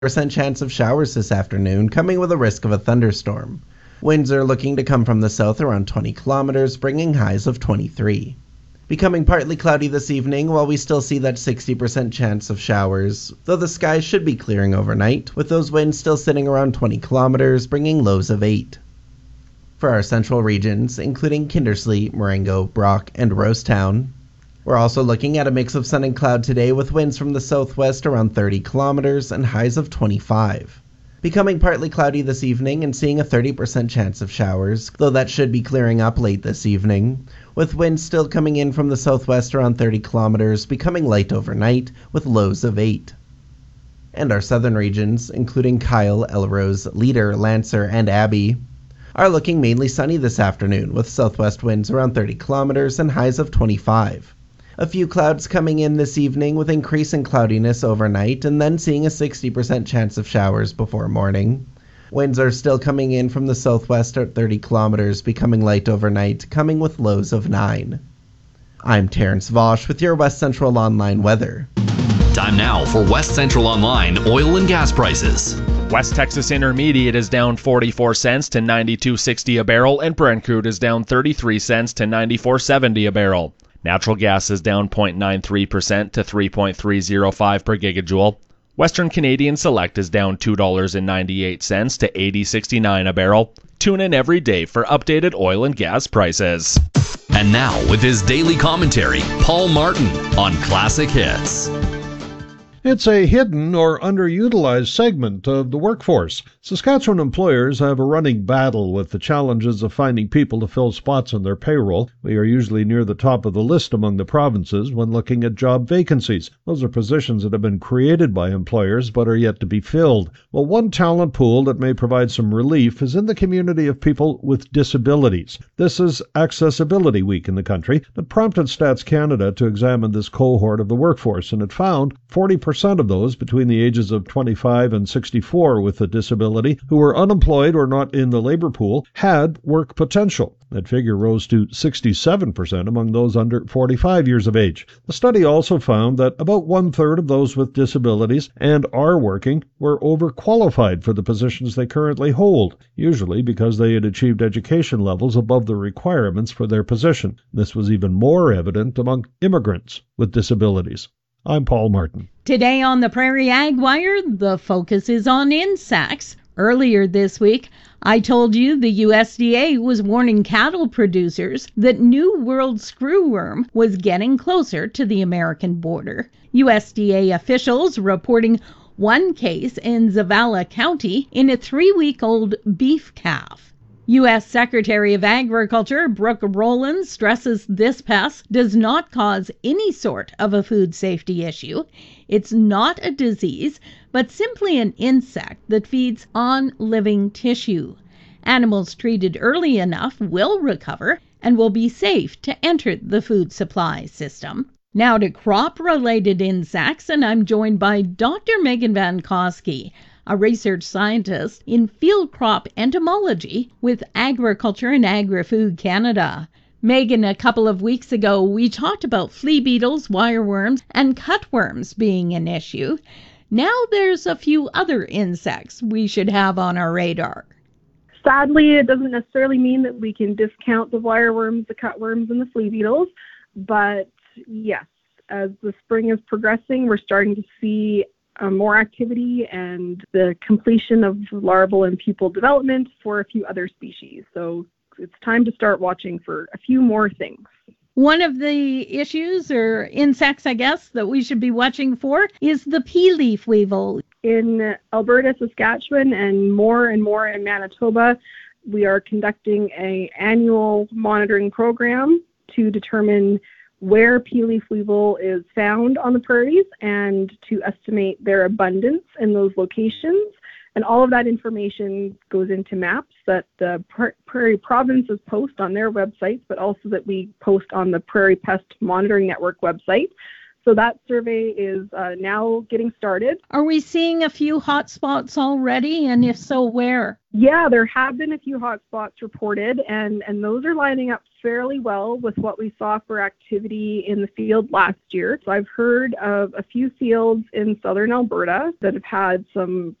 percent chance of showers this afternoon, coming with a risk of a thunderstorm. Winds are looking to come from the south around 20 kilometers, bringing highs of 23. Becoming partly cloudy this evening, while we still see that 60% chance of showers, though the skies should be clearing overnight, with those winds still sitting around 20 kilometers, bringing lows of 8. For our central regions, including Kindersley, Marengo, Brock, and Rosetown, we're also looking at a mix of sun and cloud today with winds from the southwest around 30 kilometers and highs of 25. Becoming partly cloudy this evening and seeing a 30% chance of showers, though that should be clearing up late this evening, with winds still coming in from the southwest around 30 kilometers, becoming light overnight with lows of 8. And our southern regions, including Kyle, Elrose, Leader, Lancer, and Abbey, are looking mainly sunny this afternoon with southwest winds around 30 kilometers and highs of 25. A few clouds coming in this evening with increasing cloudiness overnight and then seeing a 60% chance of showers before morning. Winds are still coming in from the southwest at 30 kilometers, becoming light overnight, coming with lows of 9. I'm Terrence Vosch with your West Central Online weather. Time now for West Central Online oil and gas prices. West Texas Intermediate is down 44 cents to 92.60 a barrel, and Brent crude is down 33 cents to 94.70 a barrel. Natural gas is down 0.93% to 3.305 per gigajoule. Western Canadian Select is down $2.98 to 80.69 a barrel. Tune in every day for updated oil and gas prices. And now, with his daily commentary, Paul Martin on Classic Hits. It's a hidden or underutilized segment of the workforce. Saskatchewan employers have a running battle with the challenges of finding people to fill spots on their payroll. We are usually near the top of the list among the provinces when looking at job vacancies. Those are positions that have been created by employers but are yet to be filled. Well, one talent pool that may provide some relief is in the community of people with disabilities. This is Accessibility Week in the country that prompted Stats Canada to examine this cohort of the workforce, and it found 40% of those between the ages of 25 and 64 with a disability who were unemployed or not in the labor pool had work potential. That figure rose to 67% among those under 45 years of age. The study also found that about one-third of those with disabilities and are working were overqualified for the positions they currently hold, usually because they had achieved education levels above the requirements for their position. This was even more evident among immigrants with disabilities. I'm Paul Martin. Today on the Prairie Ag Wire, the focus is on insects. Earlier this week, I told you the USDA was warning cattle producers that New World screwworm was getting closer to the American border. USDA officials reporting one case in Zavala County in a 3-week-old beef calf. U.S. Secretary of Agriculture Brooke Roland stresses this pest does not cause any sort of a food safety issue. It's not a disease, but simply an insect that feeds on living tissue. Animals treated early enough will recover and will be safe to enter the food supply system. Now to crop-related insects, and I'm joined by Dr. Megan Van Koski, a research scientist in field crop entomology with Agriculture and Agri-Food Canada. Megan, a couple of weeks ago, we talked about flea beetles, wireworms, and cutworms being an issue. Now there's a few other insects we should have on our radar. Sadly, it doesn't necessarily mean that we can discount the wireworms, the cutworms, and the flea beetles, but yes, as the spring is progressing, we're starting to see more activity and the completion of larval and pupal development for a few other species. So it's time to start watching for a few more things. One of the issues or insects, I guess, that we should be watching for is the pea leaf weevil. In Alberta, Saskatchewan, and more in Manitoba, we are conducting an annual monitoring program to determine where pea leaf weevil is found on the prairies and to estimate their abundance in those locations. And all of that information goes into maps that the Prairie Provinces post on their websites, but also that we post on the Prairie Pest Monitoring Network website. So that survey is now getting started. Are we seeing a few hot spots already? And if so, where? Yeah, there have been a few hotspots reported, and those are lining up fairly well with what we saw for activity in the field last year. So I've heard of a few fields in southern Alberta that have had some